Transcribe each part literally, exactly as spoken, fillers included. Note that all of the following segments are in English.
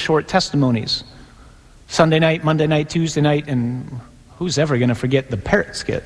short testimonies. Sunday night, Monday night, Tuesday night, and who's ever going to forget the parrot skit?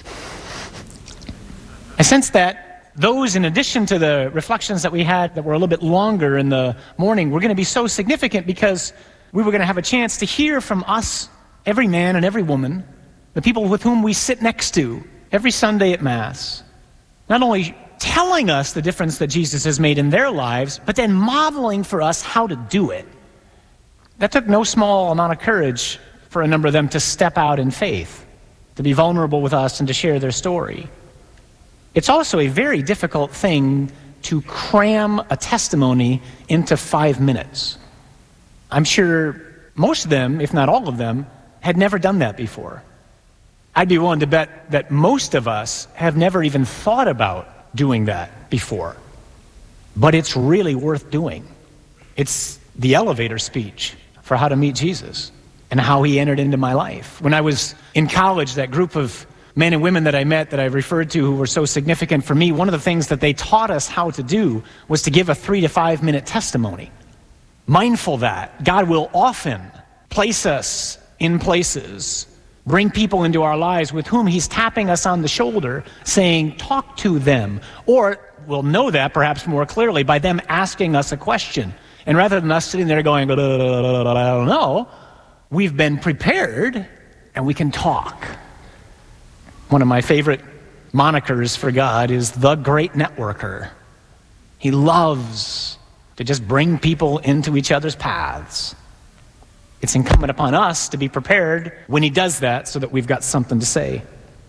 I sense that those, in addition to the reflections that we had that were a little bit longer in the morning, were going to be so significant because we were going to have a chance to hear from us, every man and every woman, the people with whom we sit next to every Sunday at Mass, not only telling us the difference that Jesus has made in their lives, but then modeling for us how to do it. That took no small amount of courage for a number of them to step out in faith, to be vulnerable with us and to share their story. It's also a very difficult thing to cram a testimony into five minutes. I'm sure most of them, if not all of them, had never done that before. I'd be willing to bet that most of us have never even thought about doing that before. But it's really worth doing. It's the elevator speech for how to meet Jesus and how he entered into my life. When I was in college, that group of men and women that I met that I referred to who were so significant for me, one of the things that they taught us how to do was to give a three to five minute testimony. Mindful that God will often place us in places, bring people into our lives with whom he's tapping us on the shoulder, saying, talk to them. Or we'll know that perhaps more clearly by them asking us a question. And rather than us sitting there going, I don't know, we've been prepared and we can talk. One of my favorite monikers for God is the great networker. He loves to just bring people into each other's paths. It's incumbent upon us to be prepared when he does that so that we've got something to say.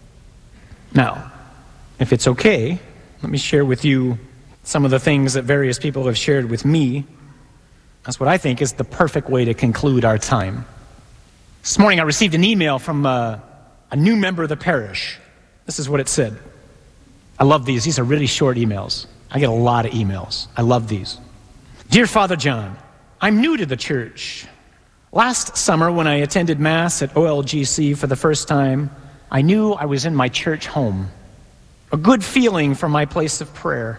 Now, if it's okay, let me share with you some of the things that various people have shared with me. That's what I think is the perfect way to conclude our time. This morning I received an email from a, a new member of the parish. This is what it said. I love these. These are really short emails. I get a lot of emails. I love these. Dear Father John, I'm new to the church. Last summer when I attended Mass at O L G C for the first time, I knew I was in my church home. A good feeling for my place of prayer.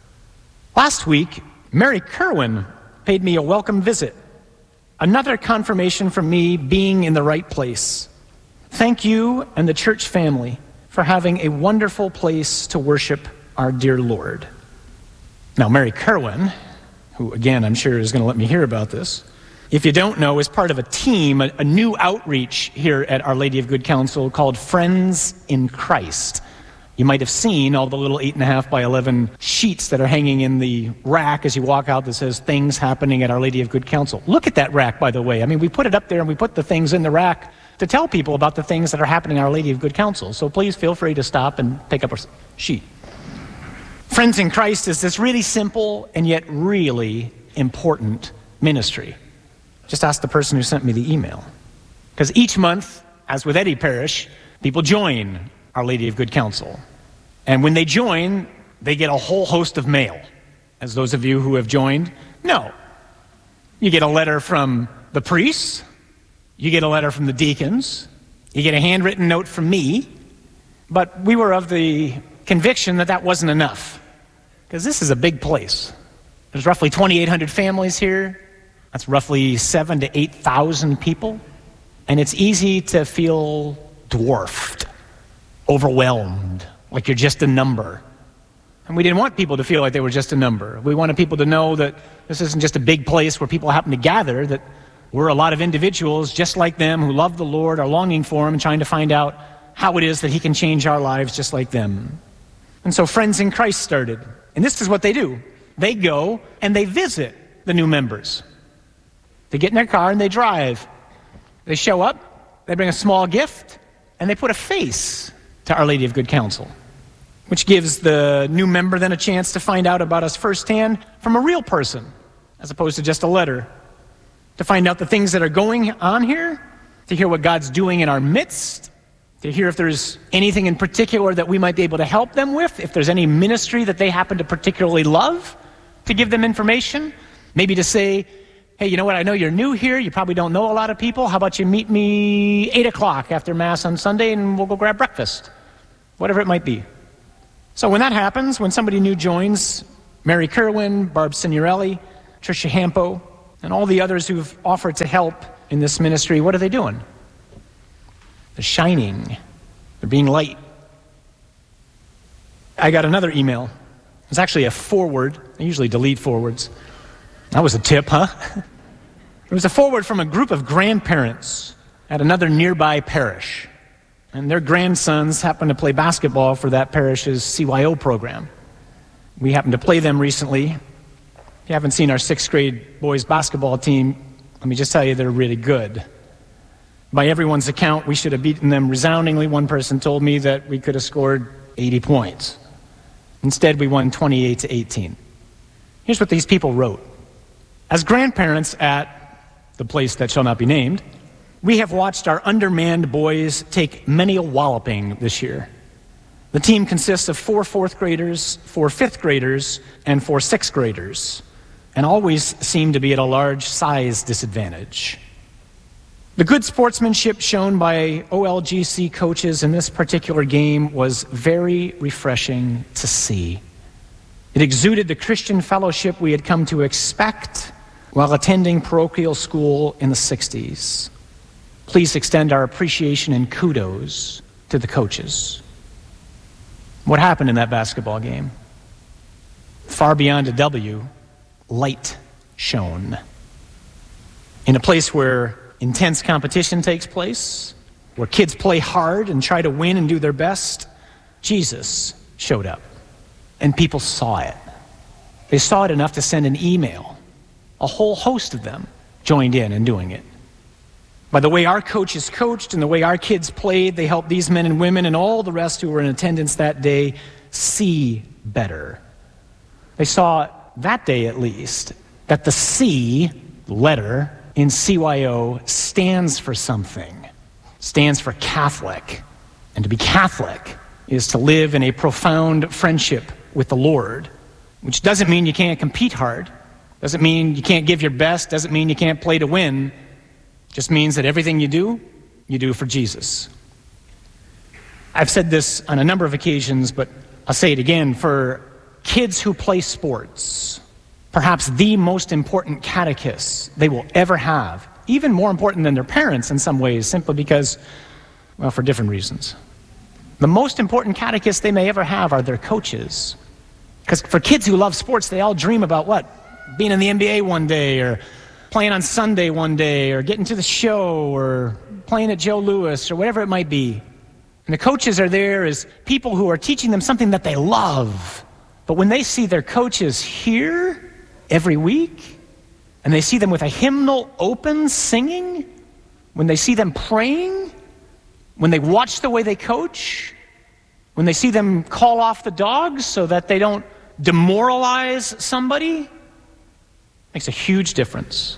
Last week, Mary Kerwin paid me a welcome visit. Another confirmation for me being in the right place. Thank you and the church family for having a wonderful place to worship our dear Lord. Now, Mary Kerwin, who again I'm sure is going to let me hear about this, if you don't know, is part of a team, a, a new outreach here at Our Lady of Good Counsel called Friends in Christ. You might have seen all the little eight and a half by eleven sheets that are hanging in the rack as you walk out that says things happening at Our Lady of Good Counsel. Look at that rack, by the way. I mean, we put it up there and we put the things in the rack to tell people about the things that are happening at Our Lady of Good Counsel. So please feel free to stop and pick up a sheet. Friends in Christ is this really simple and yet really important ministry. Just ask the person who sent me the email. Because each month, as with any parish, people join Our Lady of Good Counsel. And when they join, they get a whole host of mail. As those of you who have joined know. You get a letter from the priests. You get a letter from the deacons. You get a handwritten note from me. But we were of the conviction that that wasn't enough. Because this is a big place. There's roughly twenty-eight hundred families here. That's roughly seven to eight thousand people. And it's easy to feel dwarfed, overwhelmed, like you're just a number. And we didn't want people to feel like they were just a number. We wanted people to know that this isn't just a big place where people happen to gather, that we're a lot of individuals just like them who love the Lord, are longing for him, and trying to find out how it is that he can change our lives just like them. And so Friends in Christ started. And this is what they do. They go and they visit the new members. They get in their car and they drive. They show up, they bring a small gift, and they put a face to Our Lady of Good Counsel, which gives the new member then a chance to find out about us firsthand from a real person, as opposed to just a letter, to find out the things that are going on here, to hear what God's doing in our midst, to hear if there's anything in particular that we might be able to help them with, if there's any ministry that they happen to particularly love, to give them information, maybe to say, hey, you know what, I know you're new here, you probably don't know a lot of people, how about you meet me eight o'clock after Mass on Sunday and we'll go grab breakfast, whatever it might be. So when that happens, when somebody new joins, Mary Kerwin, Barb Signorelli, Tricia Hampo, And all the others who've offered to help in this ministry, what are they doing? They're shining. They're being light. I got another email. It was actually a forward. I usually delete forwards. That was a tip, huh? It was a forward from a group of grandparents at another nearby parish. And their grandsons happen to play basketball for that parish's C Y O program. We happened to play them recently. If you haven't seen our sixth grade boys basketball team, let me just tell you, they're really good. By everyone's account, we should have beaten them resoundingly. One person told me that we could have scored eighty points. Instead, we won twenty-eight to eighteen. Here's what these people wrote. As grandparents at the place that shall not be named, we have watched our undermanned boys take many a walloping this year. The team consists of four fourth graders, four fifth graders, and four sixth graders, and always seem to be at a large size disadvantage. The good sportsmanship shown by O L G C coaches in this particular game was very refreshing to see. It exuded the Christian fellowship we had come to expect while attending parochial school in the sixties. Please extend our appreciation and kudos to the coaches. What happened in that basketball game? Far beyond a W, light shone. In a place where intense competition takes place, where kids play hard and try to win and do their best, Jesus showed up, and people saw it. They saw it enough to send an email. A whole host of them joined in in doing it. By the way our coaches coached and the way our kids played, they helped these men and women and all the rest who were in attendance that day see better. They saw that day at least that the C letter in C Y O stands for something, stands for Catholic. And to be Catholic is to live in a profound friendship with the Lord, which doesn't mean you can't compete hard, doesn't mean you can't give your best, doesn't mean you can't play to win. Just means that everything you do, you do for Jesus. I've said this on a number of occasions, but I'll say it again. For kids who play sports, perhaps the most important catechist they will ever have, even more important than their parents in some ways, simply because, well, for different reasons. The most important catechist they may ever have are their coaches. Because for kids who love sports, they all dream about what? Being in the N B A one day, or playing on Sunday one day, or getting to the show, or playing at Joe Louis, or whatever it might be. And the coaches are there as people who are teaching them something that they love. But when they see their coaches here every week, and they see them with a hymnal open singing, when they see them praying, when they watch the way they coach, when they see them call off the dogs so that they don't demoralize somebody, makes a huge difference.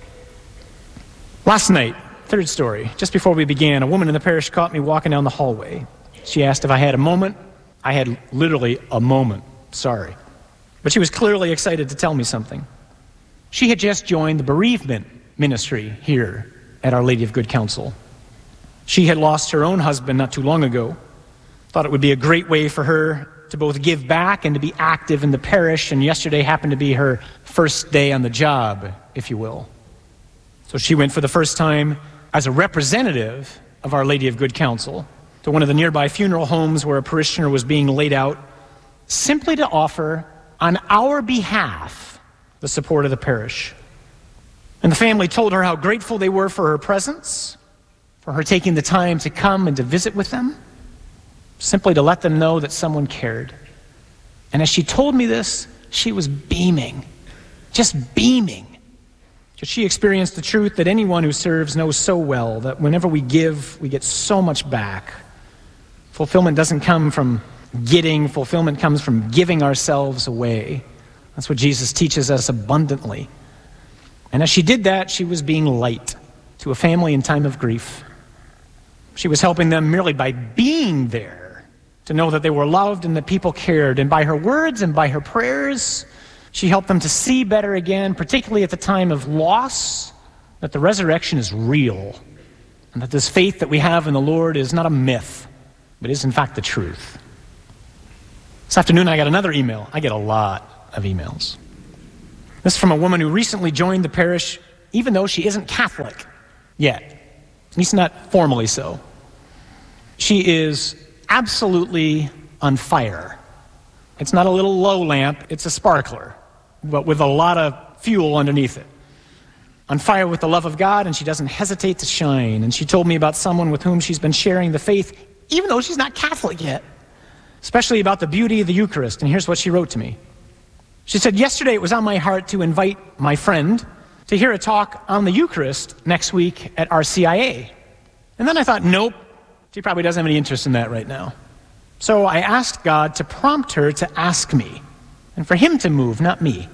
Last night, third story, just before we began, a woman in the parish caught me walking down the hallway. She asked if I had a moment. I had literally a moment, sorry. But she was clearly excited to tell me something. She had just joined the bereavement ministry here at Our Lady of Good Counsel. She had lost her own husband not too long ago. Thought it would be a great way for her to both give back and to be active in the parish, and yesterday happened to be her first day on the job, if you will. So she went for the first time as a representative of Our Lady of Good Counsel to one of the nearby funeral homes where a parishioner was being laid out, simply to offer, on our behalf, the support of the parish. And the family told her how grateful they were for her presence, for her taking the time to come and to visit with them, simply to let them know that someone cared. And as she told me this, she was beaming, just beaming. Because she experienced the truth that anyone who serves knows so well, that whenever we give, we get so much back. Fulfillment doesn't come from getting, fulfillment comes from giving ourselves away. That's what Jesus teaches us abundantly. And as she did that, she was being light to a family in time of grief. She was helping them merely by being there to know that they were loved and that people cared. And by her words and by her prayers, she helped them to see better again, particularly at the time of loss, that the resurrection is real and that this faith that we have in the Lord is not a myth, but is in fact the truth. This afternoon I got another email. I get a lot of emails. This is from a woman who recently joined the parish, even though she isn't Catholic yet, at least not formally so. She is absolutely on fire. It's not a little low lamp, it's a sparkler, but with a lot of fuel underneath it. On fire with the love of God, and she doesn't hesitate to shine. And she told me about someone with whom she's been sharing the faith, even though she's not Catholic yet, especially about the beauty of the Eucharist. And here's what she wrote to me. She said, yesterday it was on my heart to invite my friend to hear a talk on the Eucharist next week at R C I A. And then I thought, nope, she probably doesn't have any interest in that right now. So I asked God to prompt her to ask me, and for him to move, not me.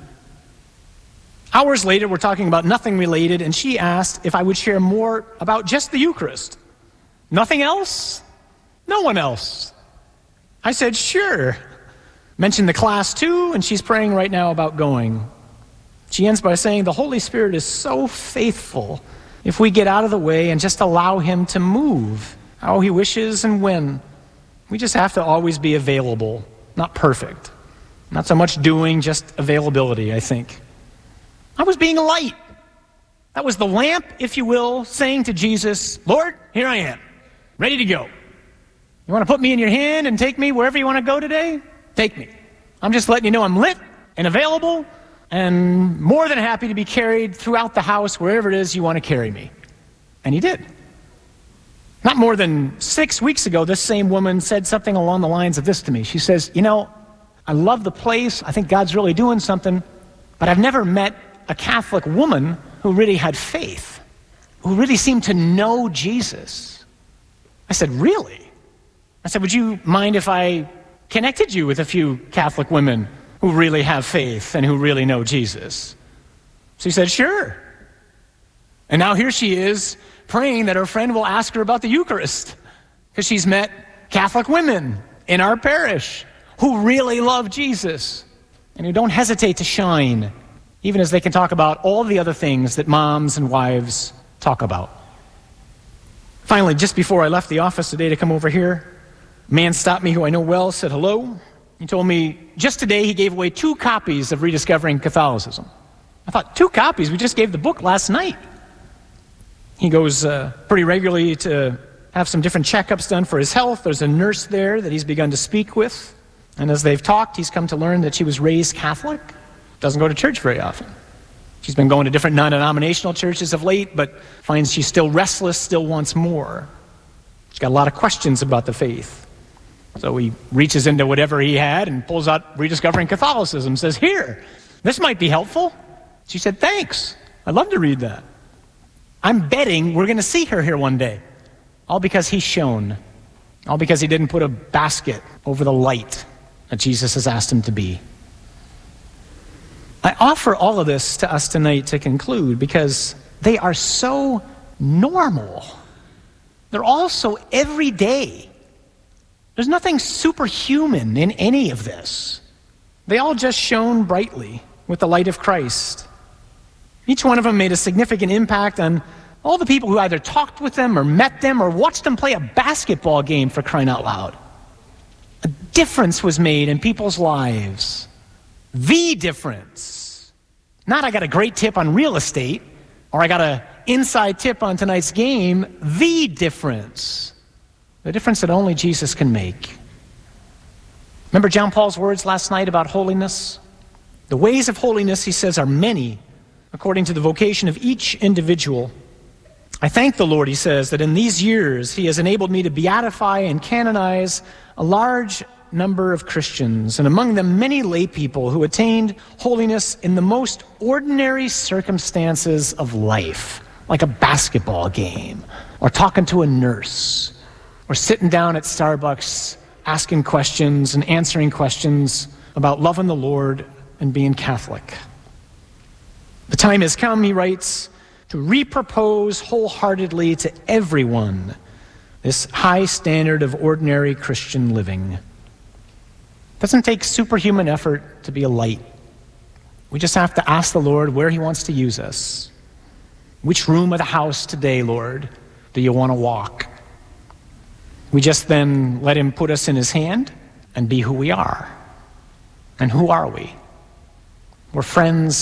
Hours later, we're talking about nothing related, and she asked if I would share more about just the Eucharist. Nothing else? No one else. I said, sure. Mentioned the class too, and she's praying right now about going. She ends by saying, the Holy Spirit is so faithful if we get out of the way and just allow him to move how he wishes and when. We just have to always be available, not perfect. Not so much doing, just availability, I think. I was being a light. That was the lamp, if you will, saying to Jesus, Lord, here I am, ready to go. You want to put me in your hand and take me wherever you want to go today? Take me. I'm just letting you know I'm lit and available and more than happy to be carried throughout the house, wherever it is you want to carry me. And he did. Not more than six weeks ago, this same woman said something along the lines of this to me. She says, you know, I love the place. I think God's really doing something, but I've never met a Catholic woman who really had faith, who really seemed to know Jesus. I said, really? I said, would you mind if I connected you with a few Catholic women who really have faith and who really know Jesus? She said, sure. And now here she is praying that her friend will ask her about the Eucharist because she's met Catholic women in our parish who really love Jesus and who don't hesitate to shine, even as they can talk about all the other things that moms and wives talk about. Finally, just before I left the office today to come over here, a man stopped me who I know well, said hello. He told me just today he gave away two copies of Rediscovering Catholicism. I thought, two copies? We just gave the book last night. He goes uh, pretty regularly to have some different checkups done for his health. There's a nurse there that he's begun to speak with. And as they've talked, he's come to learn that she was raised Catholic. Doesn't go to church very often. She's been going to different non-denominational churches of late, but finds she's still restless, still wants more. She's got a lot of questions about the faith. So he reaches into whatever he had and pulls out Rediscovering Catholicism, says, here, this might be helpful. She said, thanks. I'd love to read that. I'm betting we're going to see her here one day. All because he's shown. All because he didn't put a basket over the light that Jesus has asked him to be. I offer all of this to us tonight to conclude because they are so normal. They're all so everyday. There's nothing superhuman in any of this. They all just shone brightly with the light of Christ. Each one of them made a significant impact on all the people who either talked with them or met them or watched them play a basketball game, for crying out loud. A difference was made in people's lives. The difference. Not I got a great tip on real estate or I got an inside tip on tonight's game. The difference. The difference that only Jesus can make. Remember John Paul's words last night about holiness? The ways of holiness, he says, are many according to the vocation of each individual. I thank the Lord, he says, that in these years he has enabled me to beatify and canonize a large number of Christians, and among them many lay people who attained holiness in the most ordinary circumstances of life, like a basketball game, or talking to a nurse, or sitting down at Starbucks asking questions and answering questions about loving the Lord and being Catholic. The time has come, he writes, to repropose wholeheartedly to everyone this high standard of ordinary Christian living. It doesn't take superhuman effort to be a light. We just have to ask the Lord where he wants to use us. Which room of the house today, Lord, do you want to walk? We just then let him put us in his hand and be who we are. And who are we? We're friends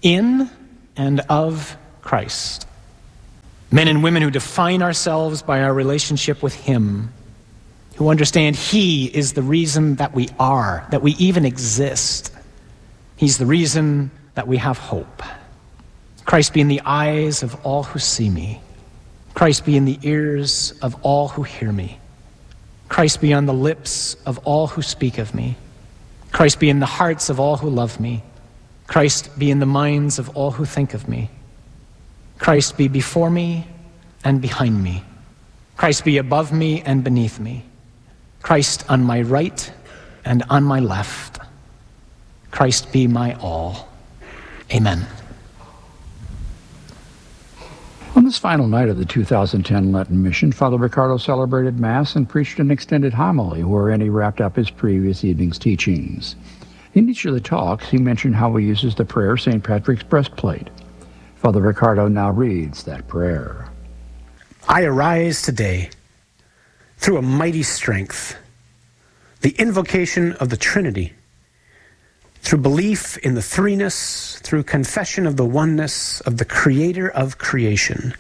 in and of Christ. Men and women who define ourselves by our relationship with Him, who understand He is the reason that we are, that we even exist. He's the reason that we have hope. Christ be in the eyes of all who see me. Christ be in the ears of all who hear me. Christ be on the lips of all who speak of me. Christ be in the hearts of all who love me. Christ be in the minds of all who think of me. Christ be before me and behind me. Christ be above me and beneath me. Christ on my right and on my left. Christ be my all. Amen. On this final night of the two thousand ten Lenten Mission, Father Riccardo celebrated Mass and preached an extended homily wherein he wrapped up his previous evening's teachings. In each of the talks, he mentioned how he uses the prayer Saint Patrick's breastplate. Father Riccardo now reads that prayer. I arise today through a mighty strength, the invocation of the Trinity, through belief in the threeness, through confession of the oneness of the Creator of creation.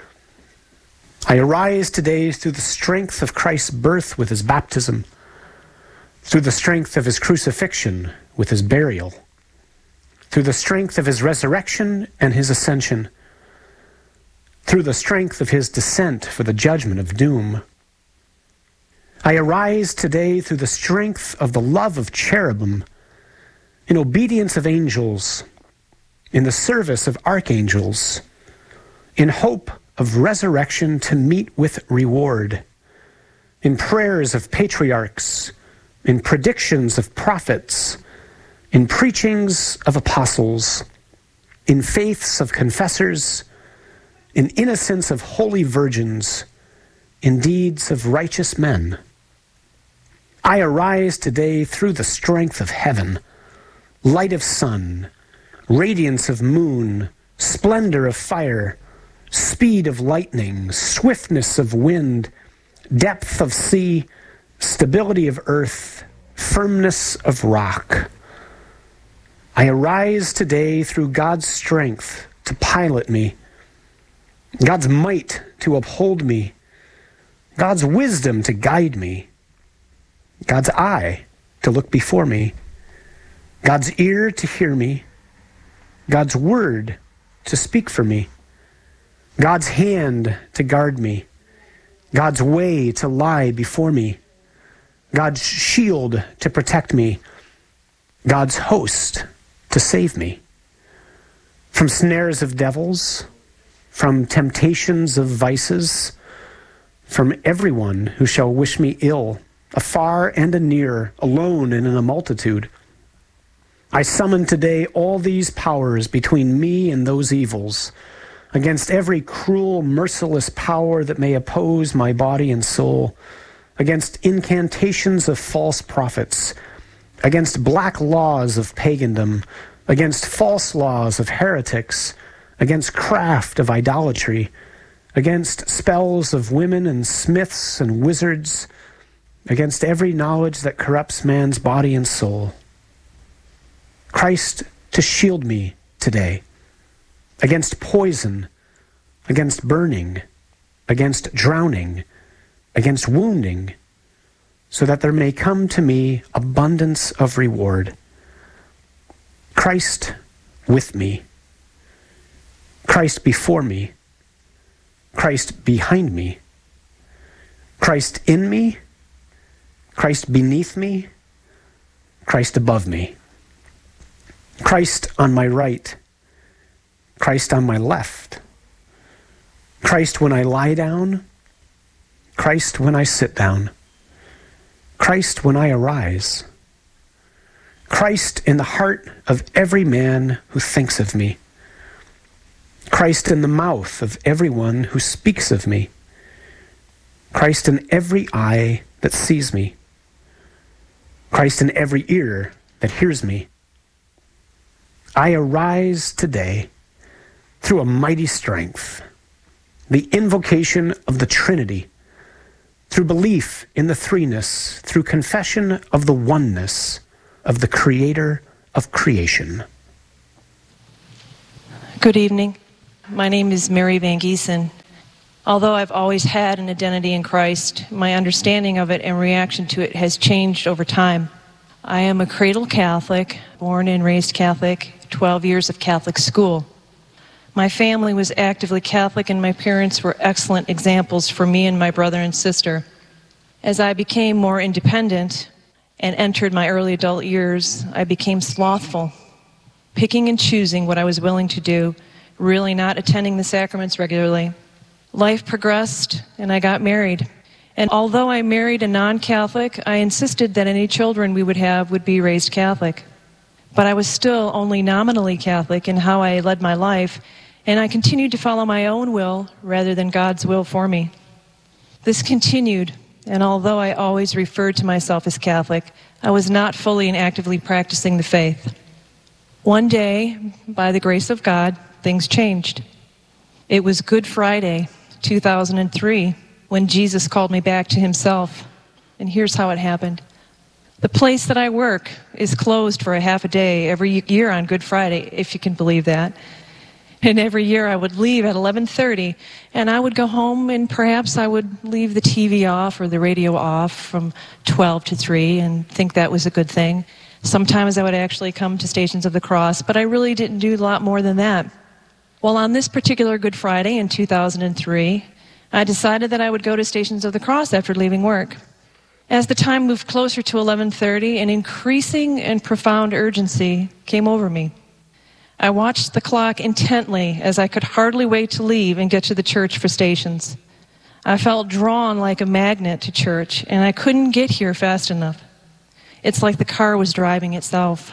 I arise today through the strength of Christ's birth with his baptism, through the strength of his crucifixion with his burial, through the strength of his resurrection and his ascension, through the strength of his descent for the judgment of doom. I arise today through the strength of the love of cherubim, in obedience of angels, in the service of archangels, in hope of resurrection to meet with reward, in prayers of patriarchs, in predictions of prophets, in preachings of apostles, in faiths of confessors, in innocence of holy virgins, in deeds of righteous men. I arise today through the strength of heaven, light of sun, radiance of moon, splendor of fire, speed of lightning, swiftness of wind, depth of sea, stability of earth, firmness of rock. I arise today through God's strength to pilot me, God's might to uphold me, God's wisdom to guide me, God's eye to look before me, God's ear to hear me, God's word to speak for me, God's hand to guard me, God's way to lie before me, God's shield to protect me, God's host to save me from snares of devils, from temptations of vices, from everyone who shall wish me ill, afar and anear, alone and in a multitude. I summon today all these powers between me and those evils, against every cruel, merciless power that may oppose my body and soul, against incantations of false prophets, against black laws of pagandom, against false laws of heretics, against craft of idolatry, against spells of women and smiths and wizards, against every knowledge that corrupts man's body and soul. Christ to shield me today against poison, against burning, against drowning, against wounding, so that there may come to me abundance of reward. Christ with me, Christ before me, Christ behind me, Christ in me, Christ beneath me, Christ above me, Christ on my right, Christ on my left, Christ when I lie down, Christ when I sit down, Christ when I arise, Christ in the heart of every man who thinks of me, Christ in the mouth of everyone who speaks of me, Christ in every eye that sees me, Christ in every ear that hears me. I arise today through a mighty strength, the invocation of the Trinity, through belief in the threeness, through confession of the oneness of the Creator of creation. Good evening. My name is Mary Van Giesen. Although I've always had an identity in Christ, my understanding of it and reaction to it has changed over time. I am a cradle Catholic, born and raised Catholic, twelve years of Catholic school. My family was actively Catholic, and my parents were excellent examples for me and my brother and sister. As I became more independent and entered my early adult years, I became slothful, picking and choosing what I was willing to do, really not attending the sacraments regularly. Life progressed, and I got married. And although I married a non-Catholic, I insisted that any children we would have would be raised Catholic. But I was still only nominally Catholic in how I led my life, and I continued to follow my own will rather than God's will for me. This continued, and although I always referred to myself as Catholic, I was not fully and actively practicing the faith. One day, by the grace of God, things changed. It was Good Friday, two thousand three, when Jesus called me back to himself. And here's how it happened. The place that I work is closed for a half a day every year on Good Friday, if you can believe that. And every year I would leave at eleven thirty, and I would go home, and perhaps I would leave the T V off or the radio off from twelve to three and think that was a good thing. Sometimes I would actually come to Stations of the Cross, but I really didn't do a lot more than that. Well, on this particular Good Friday in two thousand three, I decided that I would go to Stations of the Cross after leaving work. As the time moved closer to eleven thirty, an increasing and profound urgency came over me. I watched the clock intently as I could hardly wait to leave and get to the church for Stations. I felt drawn like a magnet to church, and I couldn't get here fast enough. It's like the car was driving itself.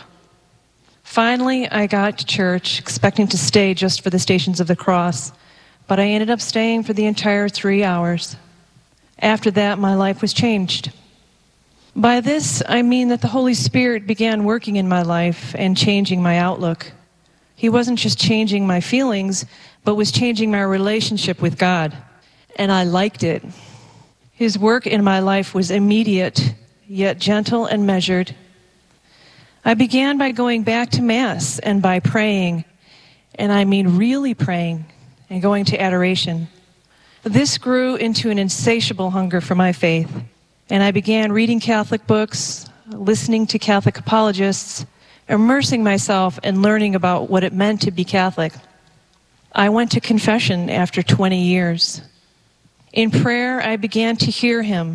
Finally, I got to church, expecting to stay just for the Stations of the Cross, but I ended up staying for the entire three hours. After that, my life was changed. By this, I mean that the Holy Spirit began working in my life and changing my outlook. He wasn't just changing my feelings, but was changing my relationship with God. And I liked it. His work in my life was immediate, yet gentle and measured. I began by going back to Mass and by praying, and I mean really praying, and going to adoration. This grew into an insatiable hunger for my faith, and I began reading Catholic books, listening to Catholic apologists, immersing myself and learning about what it meant to be Catholic. I went to confession after twenty years. In prayer, I began to hear him.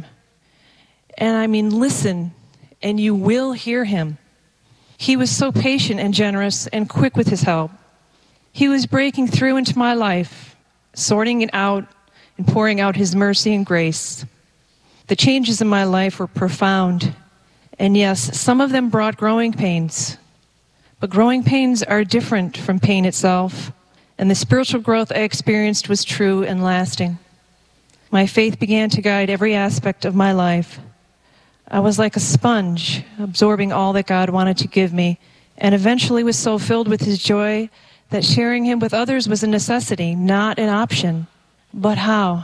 And I mean, listen, and you will hear him. He was so patient and generous and quick with his help. He was breaking through into my life, sorting it out and pouring out his mercy and grace. The changes in my life were profound. And yes, some of them brought growing pains. But growing pains are different from pain itself. And the spiritual growth I experienced was true and lasting. My faith began to guide every aspect of my life. I was like a sponge, absorbing all that God wanted to give me, and eventually was so filled with his joy that sharing him with others was a necessity, not an option. But how?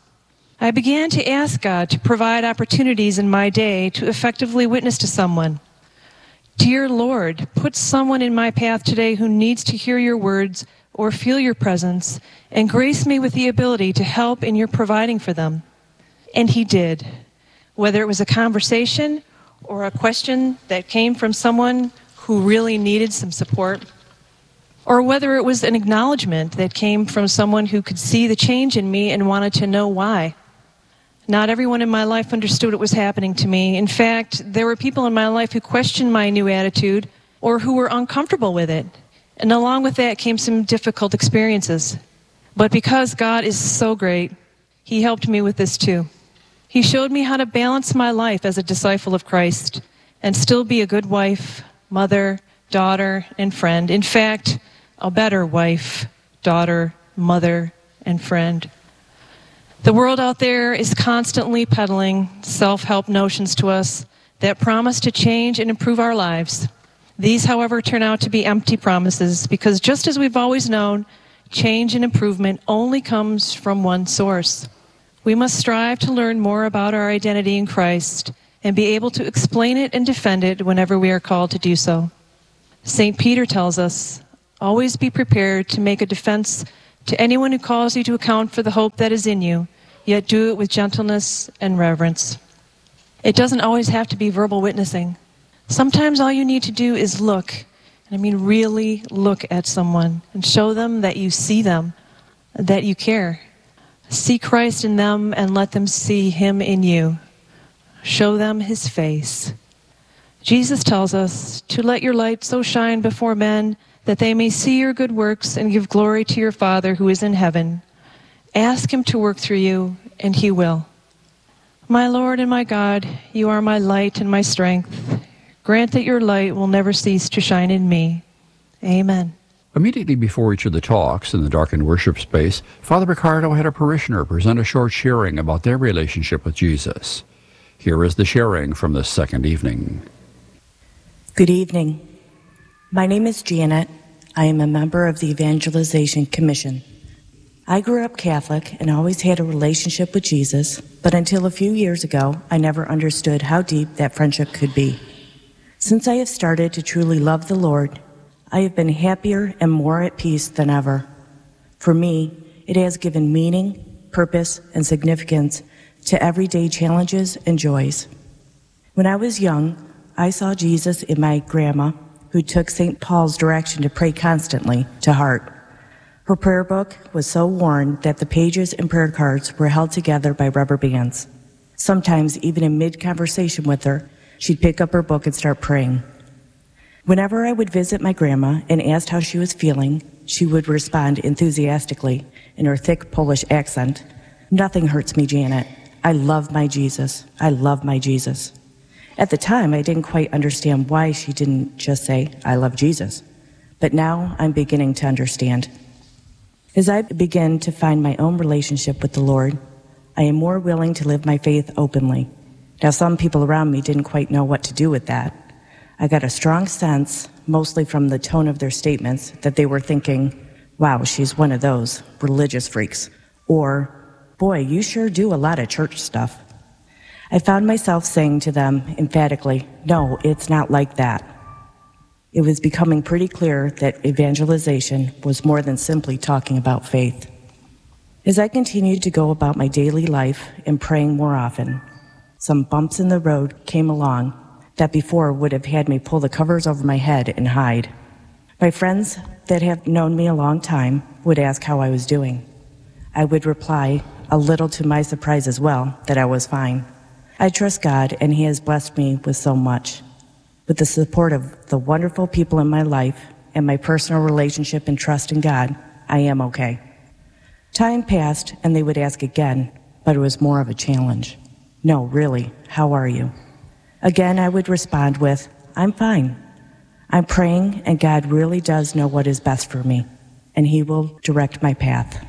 I began to ask God to provide opportunities in my day to effectively witness to someone. Dear Lord, put someone in my path today who needs to hear your words or feel your presence, and grace me with the ability to help in your providing for them. And he did. Whether it was a conversation or a question that came from someone who really needed some support, or whether it was an acknowledgement that came from someone who could see the change in me and wanted to know why. Not everyone in my life understood what was happening to me. In fact, there were people in my life who questioned my new attitude or who were uncomfortable with it. And along with that came some difficult experiences. But because God is so great, he helped me with this too. He showed me how to balance my life as a disciple of Christ and still be a good wife, mother, daughter, and friend. In fact, a better wife, daughter, mother, and friend. The world out there is constantly peddling self-help notions to us that promise to change and improve our lives. These, however, turn out to be empty promises because just as we've always known, change and improvement only comes from one source. We must strive to learn more about our identity in Christ and be able to explain it and defend it whenever we are called to do so. Saint Peter tells us, Always be prepared to make a defense to anyone who calls you to account for the hope that is in you, yet do it with gentleness and reverence. It doesn't always have to be verbal witnessing. Sometimes all you need to do is look, and I mean really look at someone and show them that you see them, that you care. See Christ in them and let them see him in you. Show them his face. Jesus tells us to let your light so shine before men that they may see your good works and give glory to your Father who is in heaven. Ask him to work through you, and he will. My Lord and my God, you are my light and my strength. Grant that your light will never cease to shine in me. Amen. Immediately before each of the talks in the darkened worship space, Father Ricardo had a parishioner present a short sharing about their relationship with Jesus. Here is the sharing from the second evening. Good evening. My name is Janet. I am a member of the Evangelization Commission. I grew up Catholic and always had a relationship with Jesus, but until a few years ago, I never understood how deep that friendship could be. Since I have started to truly love the Lord, I have been happier and more at peace than ever. For me, it has given meaning, purpose, and significance to everyday challenges and joys. When I was young, I saw Jesus in my grandma, who took Saint Paul's direction to pray constantly to heart. Her prayer book was so worn that the pages and prayer cards were held together by rubber bands. Sometimes, even in mid-conversation with her, she'd pick up her book and start praying. Whenever I would visit my grandma and asked how she was feeling, she would respond enthusiastically in her thick Polish accent, "Nothing hurts me, Janet. I love my Jesus. I love my Jesus." At the time, I didn't quite understand why she didn't just say, "I love Jesus." But now I'm beginning to understand. As I begin to find my own relationship with the Lord, I am more willing to live my faith openly. Now, some people around me didn't quite know what to do with that. I got a strong sense, mostly from the tone of their statements, that they were thinking, "Wow, she's one of those religious freaks," or, "Boy, you sure do a lot of church stuff." I found myself saying to them emphatically, "No, it's not like that." It was becoming pretty clear that evangelization was more than simply talking about faith. As I continued to go about my daily life and praying more often, some bumps in the road came along that before would have had me pull the covers over my head and hide. My friends that have known me a long time would ask how I was doing. I would reply, a little to my surprise as well, that I was fine. I trust God, and he has blessed me with so much. With the support of the wonderful people in my life and my personal relationship and trust in God, I am okay. Time passed, and they would ask again, but it was more of a challenge. "No, really, how are you?" Again, I would respond with, "I'm fine. I'm praying, and God really does know what is best for me, and he will direct my path."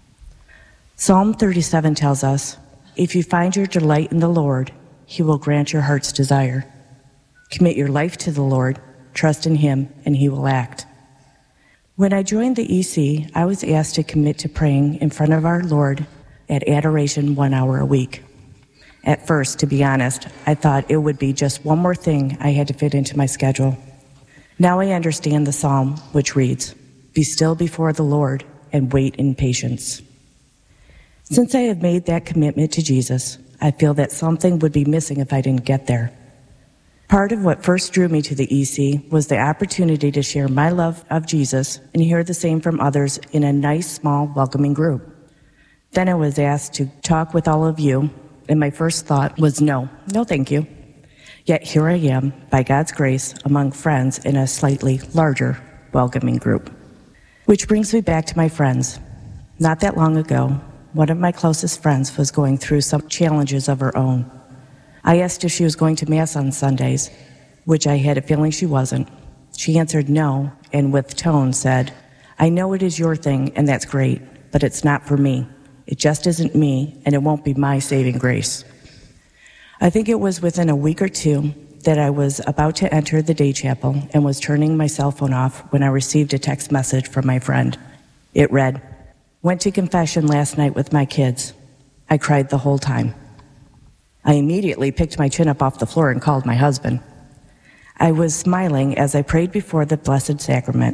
Psalm thirty-seven tells us, "If you find your delight in the Lord, he will grant your heart's desire." Commit your life to the Lord, trust in him, and he will act. When I joined the E C, I was asked to commit to praying in front of our Lord at adoration one hour a week. At first, to be honest, I thought it would be just one more thing I had to fit into my schedule. Now I understand the psalm, which reads, "Be still before the Lord and wait in patience." Since I have made that commitment to Jesus, I feel that something would be missing if I didn't get there. Part of what first drew me to the E C was the opportunity to share my love of Jesus and hear the same from others in a nice, small, welcoming group. Then I was asked to talk with all of you, and my first thought was no, no thank you. Yet here I am, by God's grace, among friends in a slightly larger, welcoming group. Which brings me back to my friends. Not that long ago, one of my closest friends was going through some challenges of her own. I asked if she was going to Mass on Sundays, which I had a feeling she wasn't. She answered no, and with tone said, "I know it is your thing, and that's great, but it's not for me. It just isn't me, and it won't be my saving grace." I think it was within a week or two that I was about to enter the day chapel and was turning my cell phone off when I received a text message from my friend. It read, "Went to confession last night with my kids. I cried the whole time." I immediately picked my chin up off the floor and called my husband. I was smiling as I prayed before the Blessed Sacrament.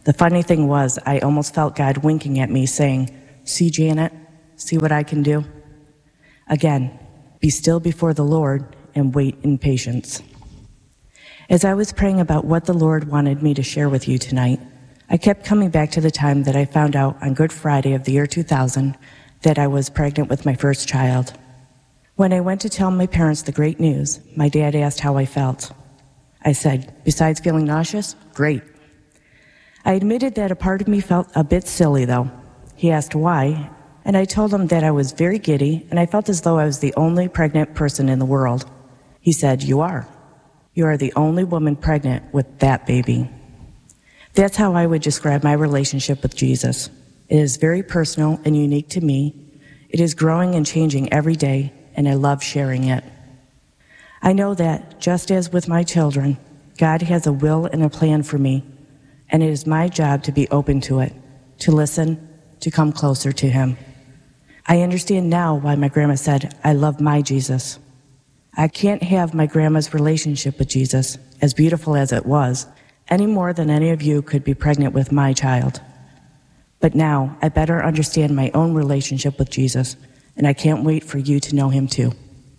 The funny thing was, I almost felt God winking at me, saying, "See, Janet, see what I can do?" Again, be still before the Lord and wait in patience. As I was praying about what the Lord wanted me to share with you tonight, I kept coming back to the time that I found out on Good Friday of the year two thousand that I was pregnant with my first child. When I went to tell my parents the great news, my dad asked how I felt. I said, besides feeling nauseous, great. I admitted that a part of me felt a bit silly, though. He asked why, and I told him that I was very giddy and I felt as though I was the only pregnant person in the world. He said, "You are. You are the only woman pregnant with that baby." That's how I would describe my relationship with Jesus. It is very personal and unique to me. It is growing and changing every day, and I love sharing it. I know that, just as with my children, God has a will and a plan for me, and it is my job to be open to it, to listen, to come closer to Him. I understand now why my grandma said, "I love my Jesus." I can't have my grandma's relationship with Jesus, as beautiful as it was, any more than any of you could be pregnant with my child. But now I better understand my own relationship with Jesus, and I can't wait for you to know Him too.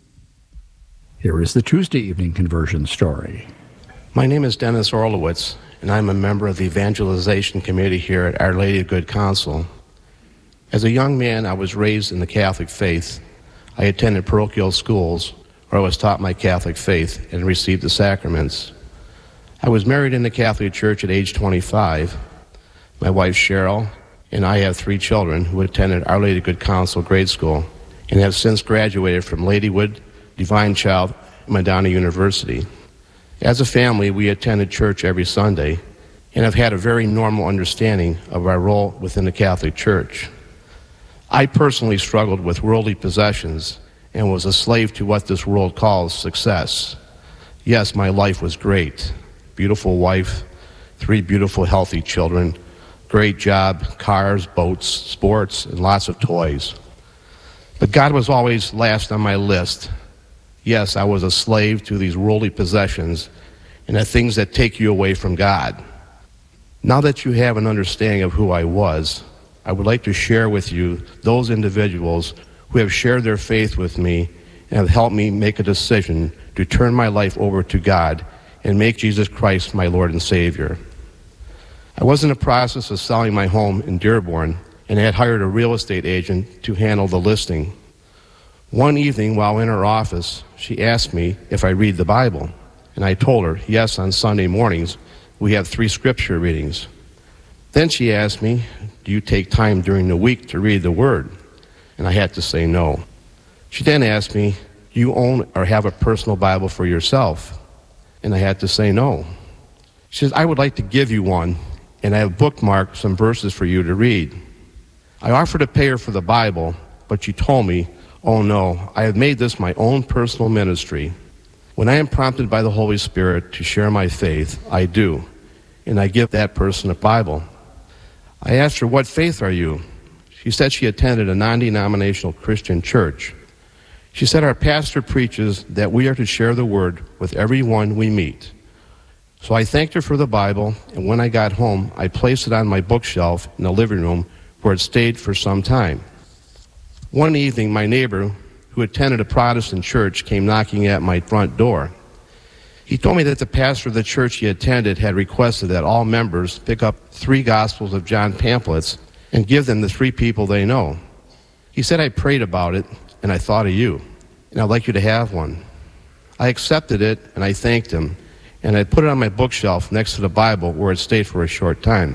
Here is the Tuesday evening conversion story. My name is Dennis Orlowitz, and I'm a member of the Evangelization Committee here at Our Lady of Good Counsel. As a young man, I was raised in the Catholic faith. I attended parochial schools, where I was taught my Catholic faith and received the sacraments. I was married in the Catholic Church at age twenty-five. My wife, Cheryl, and I have three children who attended Our Lady of Good Counsel grade school and have since graduated from Ladywood, Divine Child, and Madonna University. As a family, we attended church every Sunday and have had a very normal understanding of our role within the Catholic Church. I personally struggled with worldly possessions and was a slave to what this world calls success. Yes, my life was great. Beautiful wife, three beautiful, healthy children, great job, cars, boats, sports, and lots of toys. But God was always last on my list. Yes, I was a slave to these worldly possessions and the things that take you away from God. Now that you have an understanding of who I was, I would like to share with you those individuals who have shared their faith with me and have helped me make a decision to turn my life over to God and make Jesus Christ my Lord and Savior. I was in the process of selling my home in Dearborn and had hired a real estate agent to handle the listing. One evening while in her office, she asked me if I read the Bible, and I told her, yes, on Sunday mornings we have three scripture readings. Then she asked me, do you take time during the week to read the Word? And I had to say no. She then asked me, do you own or have a personal Bible for yourself? And I had to say no. She says, I would like to give you one, and I have bookmarked some verses for you to read. I offered to pay her for the Bible, but she told me, oh no, I have made this my own personal ministry. When I am prompted by the Holy Spirit to share my faith, I do, and I give that person a Bible. I asked her, what faith are you? She said she attended a non-denominational Christian church. She said our pastor preaches that we are to share the Word with everyone we meet. So I thanked her for the Bible, and when I got home, I placed it on my bookshelf in the living room where it stayed for some time. One evening, my neighbor, who attended a Protestant church, came knocking at my front door. He told me that the pastor of the church he attended had requested that all members pick up three Gospels of John pamphlets and give them to three people they know. He said, I prayed about it, and I thought of you, and I'd like you to have one. I accepted it, and I thanked him, and I put it on my bookshelf next to the Bible where it stayed for a short time.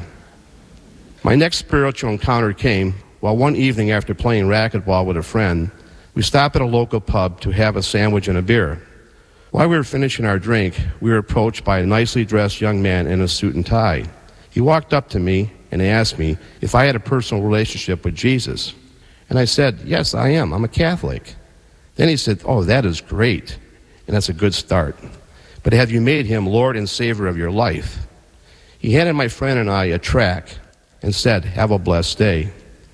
My next spiritual encounter came while one evening after playing racquetball with a friend, we stopped at a local pub to have a sandwich and a beer. While we were finishing our drink, we were approached by a nicely dressed young man in a suit and tie. He walked up to me and asked me if I had a personal relationship with Jesus. And I said, yes, I am. I'm a Catholic. Then he said, oh, that is great, and that's a good start. But have you made him Lord and Savior of your life? He handed my friend and I a tract and said, have a blessed day.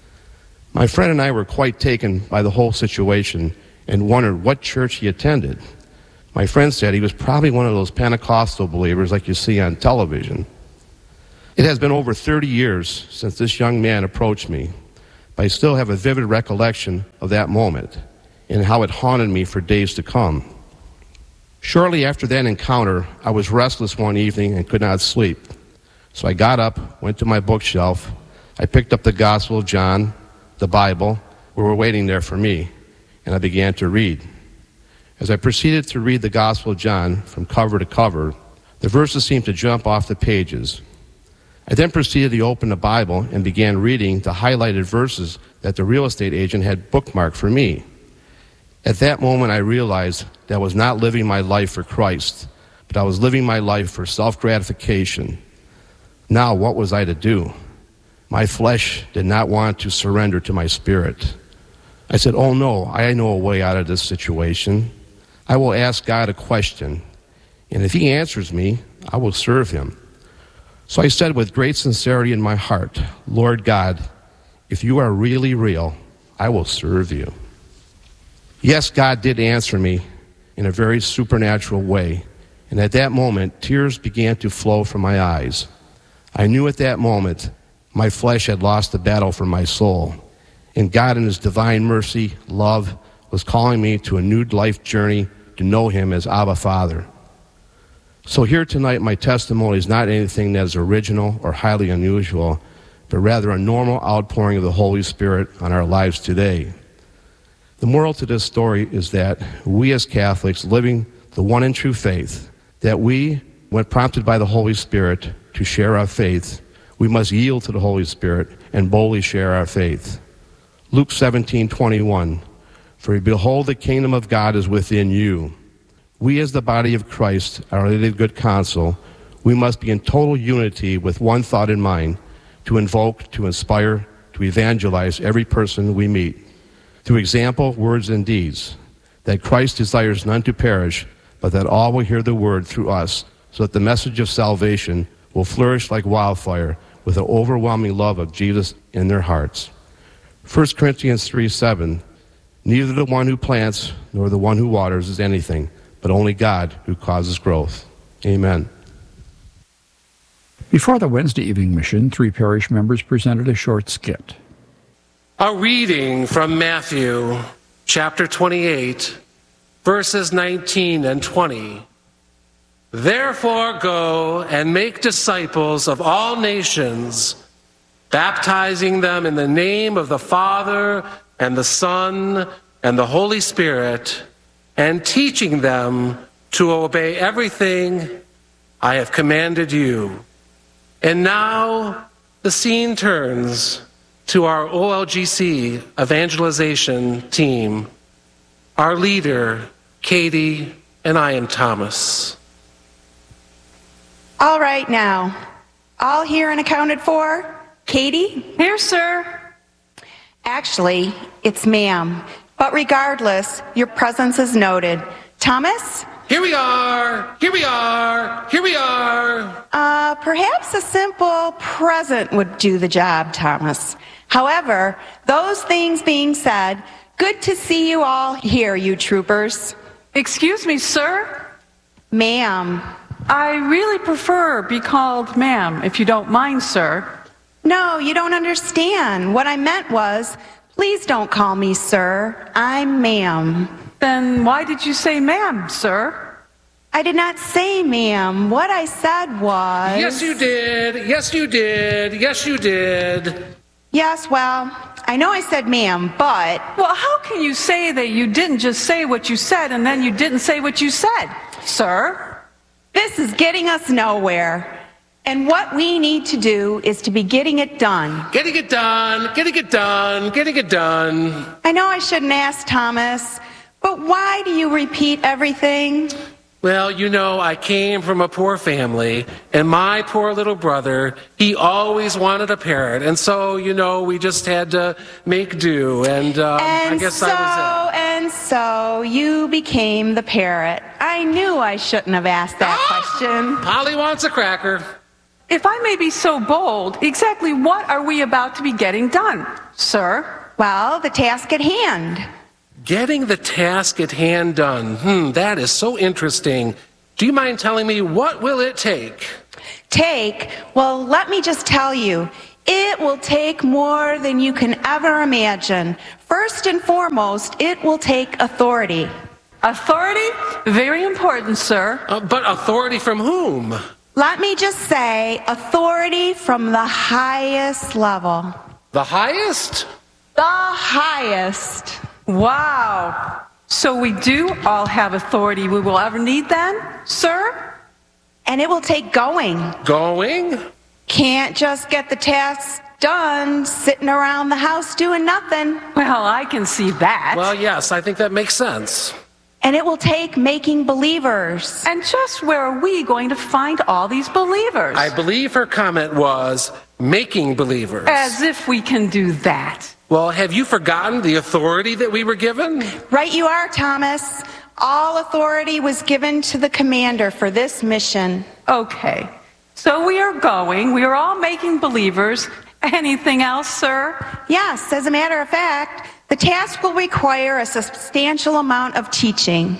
My friend and I were quite taken by the whole situation and wondered what church he attended. My friend said he was probably one of those Pentecostal believers like you see on television. It has been over thirty years since this young man approached me, but I still have a vivid recollection of that moment and how it haunted me for days to come. Shortly after that encounter, I was restless one evening and could not sleep. So I got up, went to my bookshelf, I picked up the Gospel of John, the Bible, who were waiting there for me, and I began to read. As I proceeded to read the Gospel of John from cover to cover, the verses seemed to jump off the pages. I then proceeded to open the Bible and began reading the highlighted verses that the real estate agent had bookmarked for me. At that moment, I realized that I was not living my life for Christ, but I was living my life for self-gratification. Now, what was I to do? My flesh did not want to surrender to my spirit. I said, oh no, I know a way out of this situation. I will ask God a question, and if he answers me, I will serve him. So I said with great sincerity in my heart, Lord God, if you are really real, I will serve you. Yes, God did answer me in a very supernatural way, and at that moment, tears began to flow from my eyes. I knew at that moment my flesh had lost the battle for my soul, and God in his divine mercy, love, was calling me to a new life journey to know him as Abba Father. So here tonight, my testimony is not anything that is original or highly unusual, but rather a normal outpouring of the Holy Spirit on our lives today. The moral to this story is that we as Catholics, living the one and true faith, that we, when prompted by the Holy Spirit to share our faith, we must yield to the Holy Spirit and boldly share our faith. Luke seventeen twenty-one, for behold, the kingdom of God is within you. We as the body of Christ, Our Lady of Good Counsel, we must be in total unity with one thought in mind, to invoke, to inspire, to evangelize every person we meet, through example, words, and deeds, that Christ desires none to perish, but that all will hear the word through us, so that the message of salvation will flourish like wildfire with the overwhelming love of Jesus in their hearts. First Corinthians three seven, neither the one who plants nor the one who waters is anything, but only God who causes growth. Amen. Before the Wednesday evening mission, three parish members presented a short skit. A reading from Matthew chapter twenty-eight, verses nineteen and twenty. Therefore go and make disciples of all nations, baptizing them in the name of the Father and the Son and the Holy Spirit, and teaching them to obey everything I have commanded you. And now the scene turns to our O L G C evangelization team, our leader, Katie, and I am Thomas. All right now, all here and accounted for? Katie? Here, sir. Actually, it's ma'am. But regardless, your presence is noted. Thomas? Here we are, here we are, here we are. Uh, perhaps a simple present would do the job, Thomas. However, those things being said, good to see you all here, you troopers. Excuse me, sir? Ma'am. I really prefer be called ma'am, if you don't mind, sir. No, you don't understand. What I meant was, please don't call me sir. I'm ma'am. Then why did you say ma'am, sir? I did not say ma'am. What I said was... Yes, you did. Yes, you did. Yes, you did. Yes, well, I know I said ma'am, but... Well, how can you say that you didn't just say what you said and then you didn't say what you said, sir? This is getting us nowhere. And what we need to do is to be getting it done. Getting it done, getting it done, getting it done. I know I shouldn't ask, Thomas, but why do you repeat everything? Well, you know, I came from a poor family, and my poor little brother, he always wanted a parrot. And so, you know, we just had to make do, and, um, and I guess so, I was it. And so you became the parrot. I knew I shouldn't have asked that Ah! question. Polly wants a cracker. If I may be so bold, exactly what are we about to be getting done, sir? Well, the task at hand. Getting the task at hand done. Hmm, that is so interesting. Do you mind telling me what will it take? Take, well, let me just tell you, it will take more than you can ever imagine. First and foremost, it will take authority. Authority? Very important, sir. Uh, but authority from whom? Let me just say, authority from the highest level. The highest? The highest. Wow. So we do all have authority we will ever need then, sir? And it will take going. Going? Can't just get the tasks done sitting around the house doing nothing. Well, I can see that. Well, yes, I think that makes sense. And it will take making believers. And just where are we going to find all these believers? I believe her comment was making believers. As if we can do that. Well, have you forgotten the authority that we were given? Right you are, Thomas. All authority was given to the commander for this mission. Okay. So we are going. We are all making believers. Anything else, sir? Yes, as a matter of fact, the task will require a substantial amount of teaching.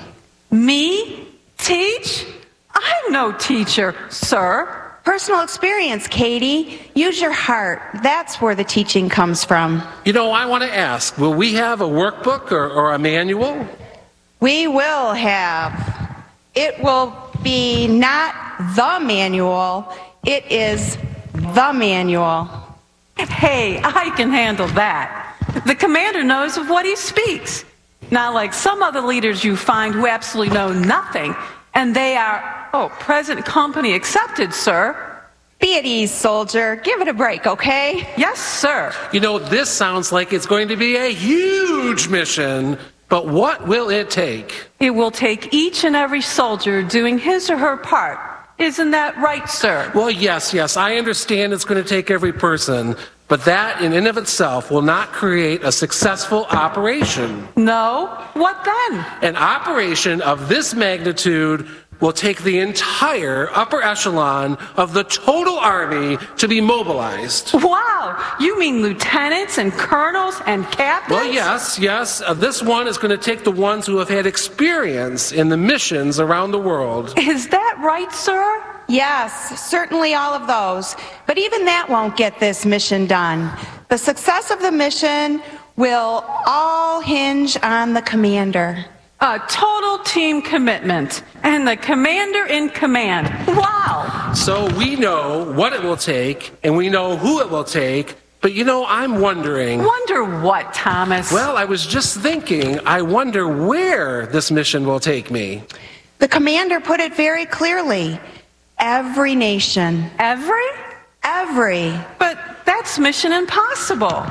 Me? Teach? I'm no teacher, sir. Personal experience, Katie. Use your heart. That's where the teaching comes from. You know, I want to ask, will we have a workbook or, or a manual? We will have. It will be not the manual. It is the manual. Hey, I can handle that. The commander knows of what he speaks. Not like some other leaders you find who absolutely know nothing. And they are, oh, present company accepted, sir. Be at ease, soldier. Give it a break, okay? Yes, sir. You know, this sounds like it's going to be a huge mission, but what will it take? It will take each and every soldier doing his or her part. Isn't that right, sir? Well, yes, yes, I understand it's going to take every person, but that in and of itself will not create a successful operation. No? What then? An operation of this magnitude will take the entire upper echelon of the total army to be mobilized. Wow! You mean lieutenants and colonels and captains? Well, yes, yes. Uh, this one is going to take the ones who have had experience in the missions around the world. Is that right, sir? Yes, certainly all of those. But even that won't get this mission done. The success of the mission will all hinge on the commander. A total team commitment. And the commander in command. Wow! So we know what it will take, and we know who it will take. But you know, I'm wondering... Wonder what, Thomas? Well, I was just thinking, I wonder where this mission will take me. The commander put it very clearly. Every nation. Every? Every. But that's mission impossible.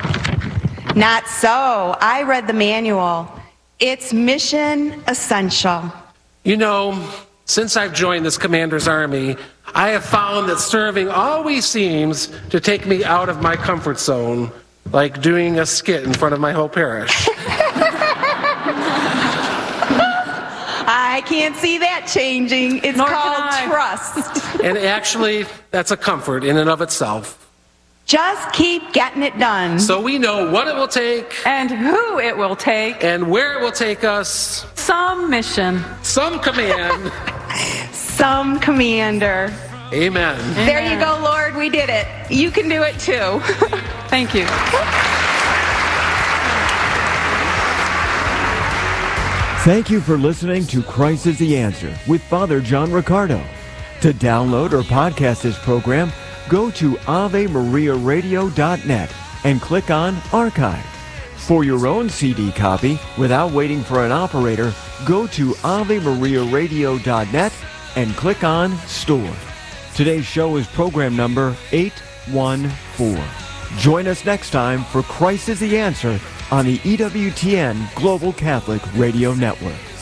Not so. I read the manual. It's mission essential. You know, since I've joined this commander's army, I have found that serving always seems to take me out of my comfort zone, like doing a skit in front of my whole parish. I can't see that changing. It's Nor called can I. trust. And actually, that's a comfort in and of itself. Just keep getting it done. So we know what it will take, And who it will take. and where it will take us. Some mission. Some command. Some commander. Amen. There you go, Lord. We did it. You can do it too. Thank you. Thank you for listening to Christ is the Answer with Father John Riccardo. To download or podcast this program, go to ave maria radio dot net and click on Archive. For your own C D copy, without waiting for an operator, go to ave maria radio dot net and click on Store. Today's show is program number eight one four. Join us next time for Christ is the Answer on the E W T N Global Catholic Radio Network.